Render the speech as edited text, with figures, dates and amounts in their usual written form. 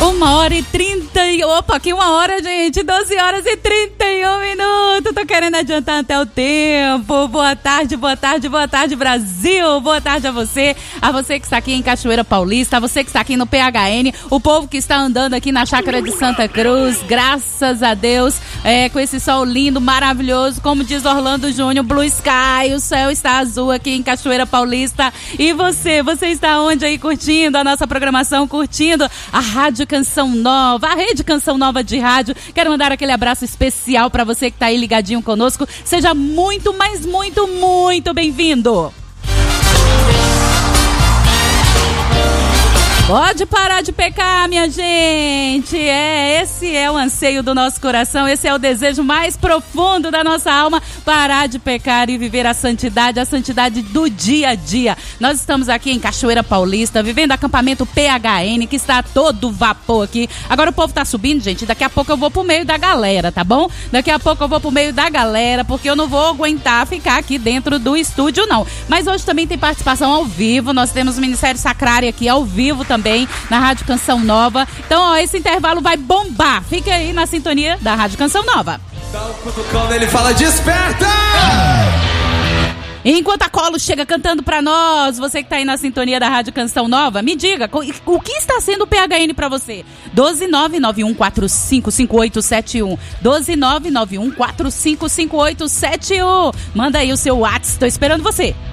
Opa, aqui 1 hora, gente. 12 horas e 31 minutos. Tô querendo adiantar até o tempo. Boa tarde, Brasil. Boa tarde a você que está aqui em Cachoeira Paulista, a você que está aqui no PHN, o povo que está andando aqui na Chácara de Santa Cruz, graças a Deus, com esse sol lindo, maravilhoso, como diz Orlando Júnior, Blue Sky, o céu está azul aqui em Cachoeira Paulista. E você está onde aí curtindo a nossa programação, curtindo a Rádio Canção Nova, a Rede Canção Nova de Rádio. Quero mandar aquele abraço especial para você que está aí ligadinho conosco. Seja muito, mas muito, muito bem-vindo. Pode parar de pecar, minha gente. Esse é o anseio do nosso coração, esse é o desejo mais profundo da nossa alma, parar de pecar e viver a santidade do dia a dia. Nós estamos aqui em Cachoeira Paulista, vivendo acampamento PHN, que está a todo vapor aqui. Agora o povo tá subindo, gente, daqui a pouco eu vou pro meio da galera, tá bom? Daqui a pouco eu vou pro meio da galera, porque eu não vou aguentar ficar aqui dentro do estúdio, não. Mas hoje também tem participação ao vivo, nós temos o Ministério Sacrário aqui ao vivo também, na Rádio Canção Nova. Então, ó, esse intervalo vai bombar. Fique aí na sintonia da Rádio Canção Nova. Dá um cutucão nele e fala, desperta! Enquanto a Colo chega cantando pra nós, você que tá aí na sintonia da Rádio Canção Nova, me diga, o que está sendo o PHN pra você? 12991455871. 12991455871. Manda aí o seu WhatsApp, tô esperando você.